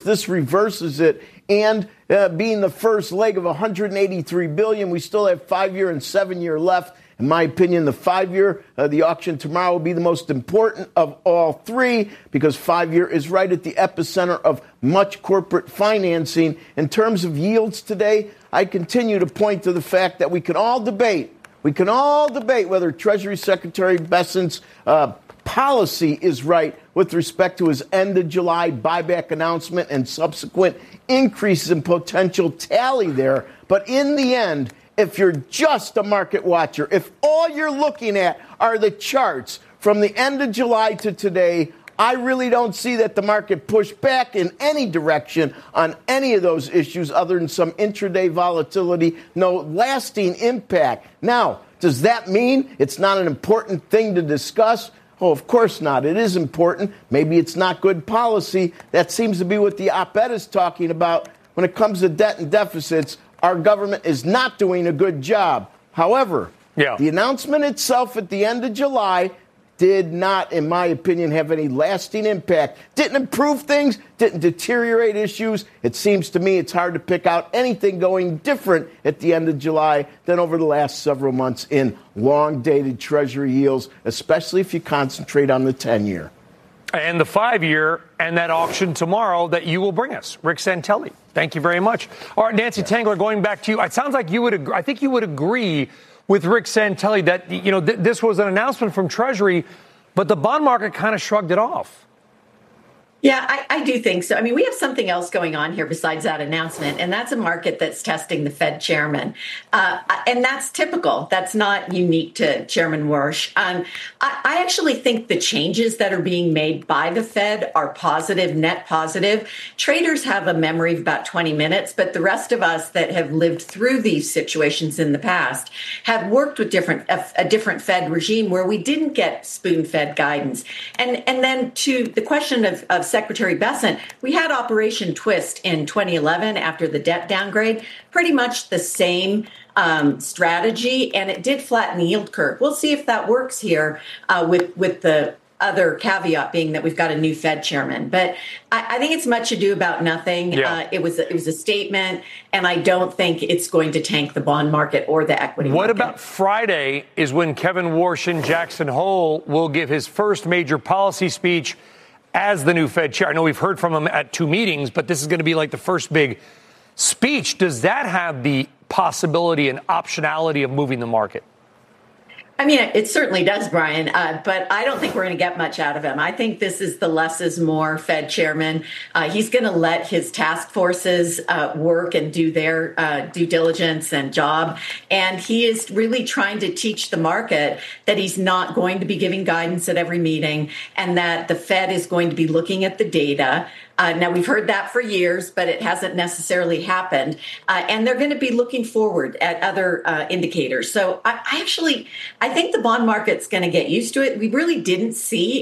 this reverses it, and being the first leg of $183 billion, we still have 5-year and 7-year left. In my opinion, the 5-year, the auction tomorrow will be the most important of all three because 5-year is right at the epicenter of much corporate financing. In terms of yields today, I continue to point to the fact that we can all debate whether Treasury Secretary Bessent's policy is right with respect to his end of July buyback announcement and subsequent increases in potential tally there. But in the end, if you're just a market watcher, if all you're looking at are the charts from the end of July to today, I really don't see that the market pushed back in any direction on any of those issues other than some intraday volatility, no lasting impact. Now, does that mean it's not an important thing to discuss? Oh, of course not. It is important. Maybe it's not good policy. That seems to be what the op-ed is talking about. When it comes to debt and deficits, our government is not doing a good job. However, the announcement itself at the end of July did not, in my opinion, have any lasting impact. Didn't improve things, didn't deteriorate issues. It seems to me it's hard to pick out anything going different at the end of July than over the last several months in long-dated Treasury yields, especially if you concentrate on the 10-year. And the 5-year and that auction tomorrow that you will bring us, Rick Santelli. Thank you very much. All right, Nancy Tengler, going back to you. It sounds like you would agree. I think you would agree with Rick Santelli that, this was an announcement from Treasury, but the bond market kind of shrugged it off. Yeah, I do think so. I mean, we have something else going on here besides that announcement, and that's a market that's testing the Fed chairman. And that's typical. That's not unique to Chairman Warsh. I actually think the changes that are being made by the Fed are positive, net positive. Traders have a memory of about 20 minutes, but the rest of us that have lived through these situations in the past have worked with a different Fed regime where we didn't get spoon-fed guidance. And then to the question of Secretary Bessent, we had Operation Twist in 2011 after the debt downgrade, pretty much the same strategy, and it did flatten the yield curve. We'll see if that works here with the other caveat being that we've got a new Fed chairman. But I think it's much ado about nothing. Yeah. It was a statement, and I don't think it's going to tank the bond market or the equity market. What about Friday is when Kevin Warsh and Jackson Hole will give his first major policy speech as the new Fed chair. I know we've heard from him at 2 meetings, but this is going to be like the first big speech. Does that have the possibility and optionality of moving the market? I mean, it certainly does, Brian, but I don't think we're going to get much out of him. I think this is the less is more Fed chairman. He's going to let his task forces work and do their due diligence and job. And he is really trying to teach the market that he's not going to be giving guidance at every meeting and that the Fed is going to be looking at the data. Now, we've heard that for years, but it hasn't necessarily happened. And they're going to be looking forward at other indicators. So I think the bond market's going to get used to it. We really didn't see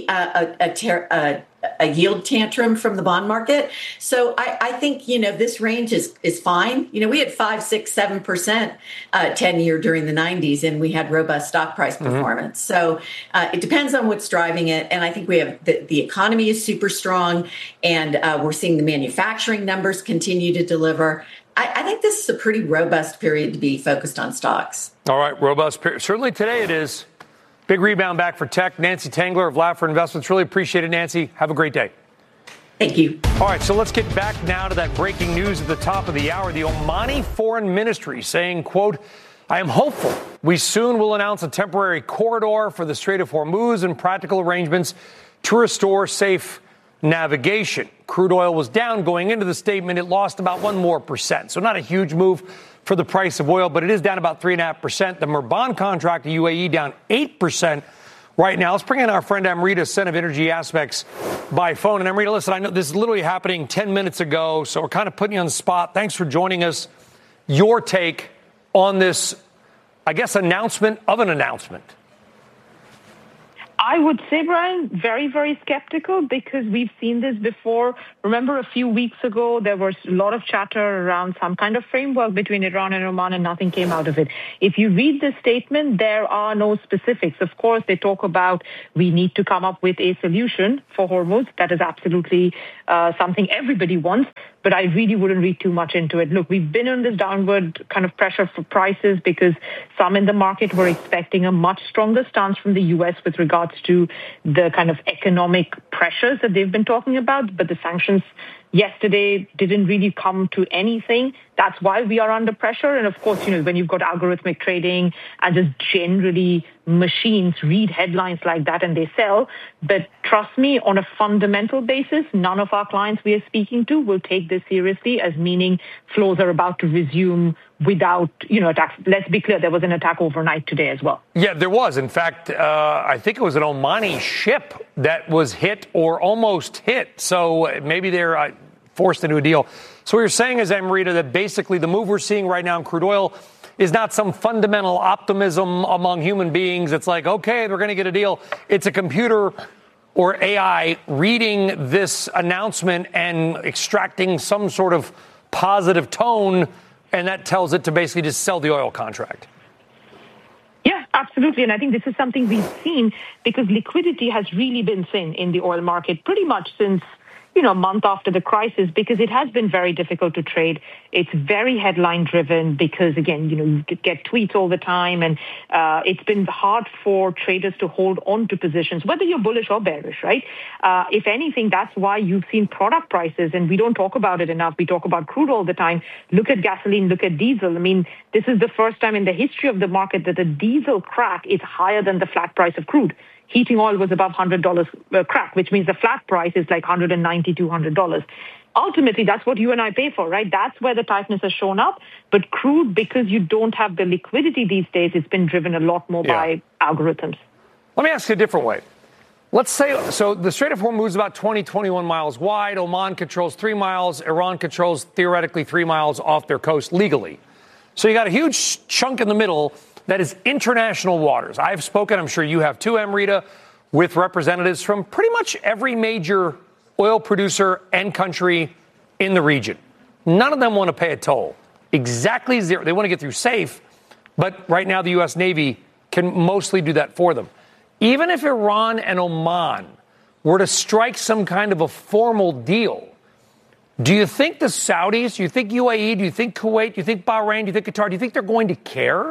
a yield tantrum from the bond market. So I think, this range is fine. We had 5, 6, 7% 10-year during the 90s, and we had robust stock price performance. So it depends on what's driving it. And I think we have the economy is super strong, and we're seeing the manufacturing numbers continue to deliver. I think this is a pretty robust period to be focused on stocks. All right, robust period. Certainly today it is. Big rebound back for tech. Nancy Tengler of Laffer Investments. Really appreciate it, Nancy. Have a great day. Thank you. All right, so let's get back now to that breaking news at the top of the hour. The Omani Foreign Ministry saying, quote, I am hopeful we soon will announce a temporary corridor for the Strait of Hormuz and practical arrangements to restore safe navigation. Crude oil was down going into the statement. It lost about 1% more. So not a huge move for the price of oil, but it is down about 3.5%. The Murban contract, the UAE, down 8% right now. Let's bring in our friend Amrita Sen of Energy Aspects by phone. And Amrita, listen, I know this is literally happening 10 minutes ago, so we're kind of putting you on the spot. Thanks for joining us. Your take on this, I guess, announcement of an announcement. I would say, Brian, very, very skeptical because we've seen this before. Remember a few weeks ago, there was a lot of chatter around some kind of framework between Iran and Oman and nothing came out of it. If you read the statement, there are no specifics. Of course, they talk about we need to come up with a solution for Hormuz. That is absolutely something everybody wants, but I really wouldn't read too much into it. Look, we've been on this downward kind of pressure for prices because some in the market were expecting a much stronger stance from the U.S. with regards to the kind of economic pressures that they've been talking about, but the sanctions yesterday didn't really come to anything. That's why we are under pressure. And of course, when you've got algorithmic trading and just generally machines read headlines like that and they sell. But trust me, on a fundamental basis, none of our clients we are speaking to will take this seriously as meaning flows are about to resume without, attacks. Let's be clear, there was an attack overnight today as well. Yeah, there was. In fact, I think it was an Omani ship that was hit or almost hit. So maybe they're forced into a deal. So what you're saying is, Amrita, that basically the move we're seeing right now in crude oil is not some fundamental optimism among human beings. It's like, okay, they're going to get a deal. It's a computer or AI reading this announcement and extracting some sort of positive tone, and that tells it to basically just sell the oil contract. Yeah, absolutely. And I think this is something we've seen because liquidity has really been thin in the oil market pretty much since a month after the crisis, because it has been very difficult to trade. It's very headline driven because, again, you get tweets all the time, and it's been hard for traders to hold on to positions, whether you're bullish or bearish, right? If anything, that's why you've seen product prices, and we don't talk about it enough. We talk about crude all the time. Look at gasoline, look at diesel. I mean, this is the first time in the history of the market that the diesel crack is higher than the flat price of crude. Heating oil was above $100 crack, which means the flat price is like $190, $200. Ultimately, that's what you and I pay for, right? That's where the tightness has shown up. But crude, because you don't have the liquidity these days, it's been driven a lot more by algorithms. Let me ask you a different way. Let's say, so the Strait of Hormuz is about 21 miles wide. Oman controls 3 miles. Iran controls theoretically 3 miles off their coast legally. So you got a huge chunk in the middle that is international waters. I've spoken, I'm sure you have too, Amrita, with representatives from pretty much every major oil producer and country in the region. None of them want to pay a toll. Exactly zero. They want to get through safe, but right now the U.S. Navy can mostly do that for them. Even if Iran and Oman were to strike some kind of a formal deal, do you think the Saudis, do you think UAE, do you think Kuwait, do you think Bahrain, do you think Qatar, do you think they're going to care?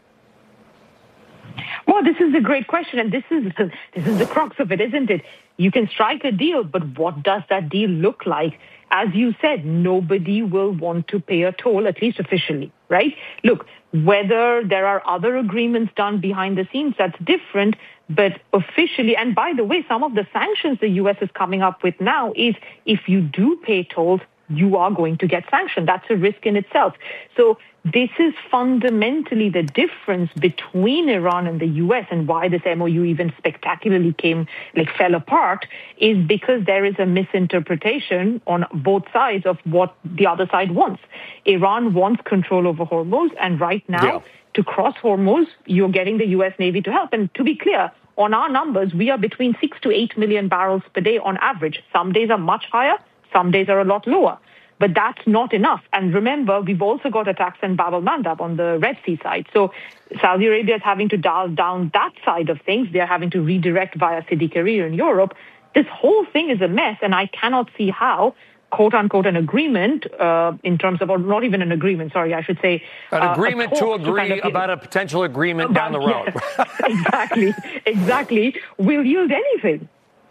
Well, this is a great question, and this is the crux of it, isn't it? You can strike a deal, but what does that deal look like? As you said, nobody will want to pay a toll, at least officially, right? Look, whether there are other agreements done behind the scenes, that's different, but officially, and by the way, some of the sanctions the U.S. is coming up with now is if you do pay tolls, you are going to get sanctioned. That's a risk in itself. So this is fundamentally the difference between Iran and the U.S. and why this MOU even spectacularly fell apart is because there is a misinterpretation on both sides of what the other side wants. Iran wants control over Hormuz, and right now, to cross Hormuz, you're getting the U.S. Navy to help. And to be clear, on our numbers, we are between 6 to 8 million barrels per day on average. Some days are much higher, some days are a lot lower. But that's not enough. And remember, we've also got attacks in Bab al-Mandab on the Red Sea side. So Saudi Arabia is having to dial down that side of things. They're having to redirect via Sidi Karir in Europe. This whole thing is a mess, and I cannot see how, quote-unquote, an agreement in terms of, or not even an agreement, sorry, I should say. An agreement to agree about a potential agreement down the road. Yes, exactly, will yield anything.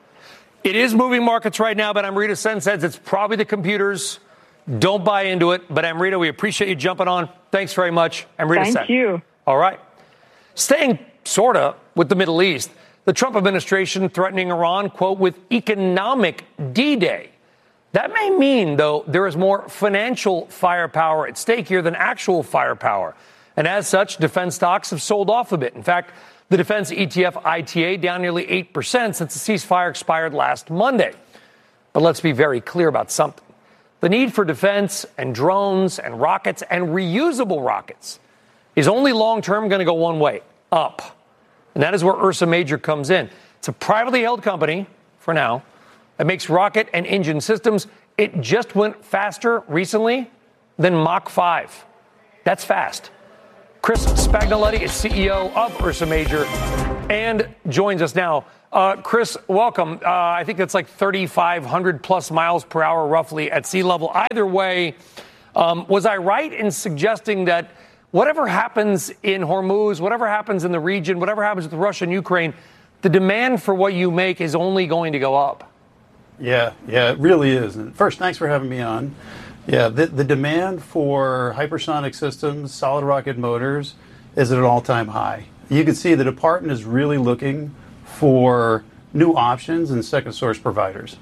It is moving markets right now, but Amrita Sen says it's probably the computers. Don't buy into it. But Amrita, we appreciate you jumping on. Thanks very much, Amrita Sen. Thank you. All right. Staying sort of with the Middle East, the Trump administration threatening Iran, quote, with economic D-Day. That may mean, though, there is more financial firepower at stake here than actual firepower. And as such, defense stocks have sold off a bit. In fact, the defense ETF ITA down nearly 8% since the ceasefire expired last Monday. But let's be very clear about something. The need for defense and drones and rockets and reusable rockets is only long-term going to go one way, up. And that is where Ursa Major comes in. It's a privately held company for now. It makes rocket and engine systems. It just went faster recently than Mach 5. That's fast. Chris Spagnoletti is CEO of Ursa Major and joins us now. Chris, welcome. I think that's like 3,500 plus miles per hour roughly at sea level. Either way, was I right in suggesting that whatever happens in Hormuz, whatever happens in the region, whatever happens with Russia and Ukraine, the demand for what you make is only going to go up? Yeah, it really is. And first, thanks for having me on. Yeah, the demand for hypersonic systems, solid rocket motors, is at an all-time high. You can see the department is really looking for new options and second source providers.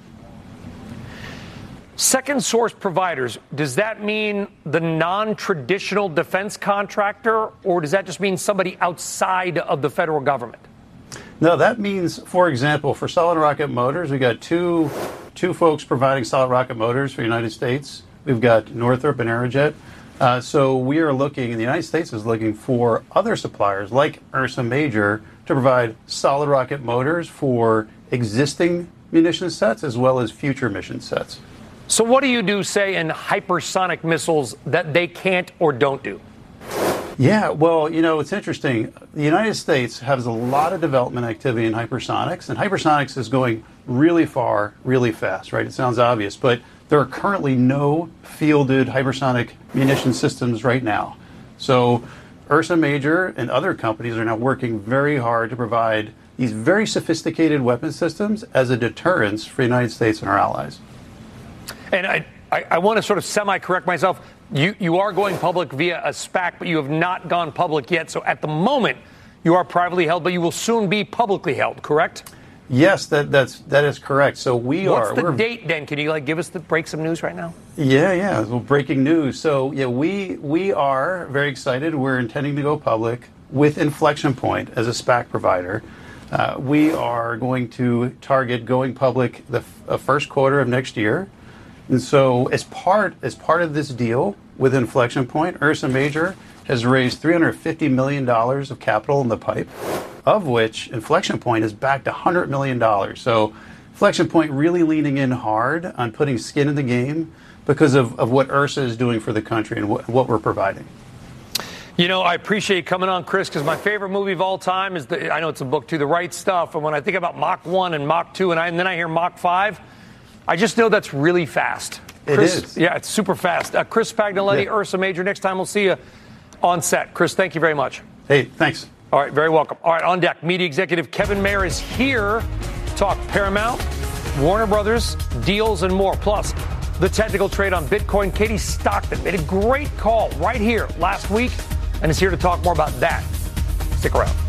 Second source providers, does that mean the non-traditional defense contractor, or does that just mean somebody outside of the federal government? No, that means, for example, for solid rocket motors, we got two folks providing solid rocket motors for the United States. We've got Northrop and Aerojet. So we are looking, and the United States is looking for other suppliers like Ursa Major to provide solid rocket motors for existing munition sets as well as future mission sets. So what do you do, say, in hypersonic missiles that they can't or don't do? Yeah, well, it's interesting. The United States has a lot of development activity in hypersonics, and hypersonics is going really far, really fast, right? It sounds obvious, but there are currently no fielded hypersonic munition systems right now. So Ursa Major and other companies are now working very hard to provide these very sophisticated weapon systems as a deterrence for the United States and our allies. And I want to sort of semi-correct myself. You are going public via a SPAC, but you have not gone public yet. So at the moment, you are privately held, but you will soon be publicly held, correct? Yes, that is correct. So What's the date then? Can you give us break some news right now? Yeah. Well, breaking news. So yeah, we are very excited. We're intending to go public with Inflection Point as a SPAC provider. We are going to target going public the first quarter of next year. And so as part of this deal with Inflection Point, Ursa Major has raised $350 million of capital in the pipe, of which Inflection Point has backed $100 million. So Inflection Point really leaning in hard on putting skin in the game because of what Ursa is doing for the country and what we're providing. I appreciate you coming on, Chris, because my favorite movie of all time is, I know it's a book too, The Right Stuff. And when I think about Mach 1 and Mach 2 and then I hear Mach 5, I just know that's really fast. Chris, it is. Yeah, it's super fast. Chris Spagnoletti, yeah. Ursa Major. Next time we'll see you on set. Chris, thank you very much. Hey, thanks. All right, very welcome. All right, on deck, media executive Kevin Mayer is here to talk Paramount, Warner Brothers, deals, and more. Plus, the technical trade on Bitcoin. Katie Stockton made a great call right here last week and is here to talk more about that. Stick around.